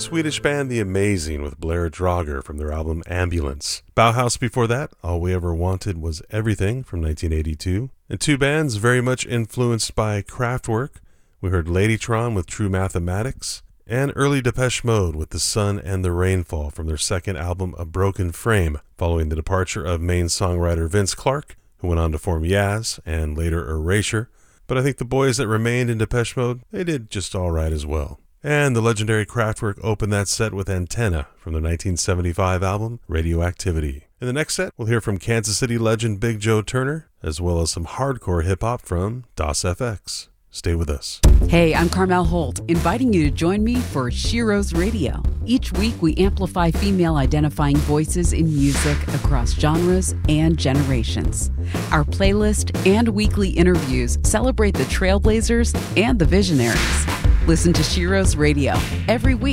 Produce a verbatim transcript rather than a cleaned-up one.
Swedish band The Amazing with Blair Drager from their album Ambulance. Bauhaus before that, All We Ever Wanted Was Everything from nineteen eighty-two. And two bands very much influenced by Kraftwerk. We heard Ladytron with True Mathematics, and early Depeche Mode with The Sun and the Rainfall from their second album A Broken Frame, following the departure of main songwriter Vince Clarke, who went on to form Yaz and later Erasure. But I think the boys that remained in Depeche Mode, they did just alright as well. And the legendary Kraftwerk opened that set with Antenna from their nineteen seventy-five album Radioactivity. In the next set, we'll hear from Kansas City legend Big Joe Turner, as well as some hardcore hip-hop from Das F X. Stay with us. Hey, I'm Carmel Holt, inviting you to join me for Shiro's Radio. Each week, we amplify female-identifying voices in music across genres and generations. Our playlist and weekly interviews celebrate the trailblazers and the visionaries. Listen to Shiro's Radio every week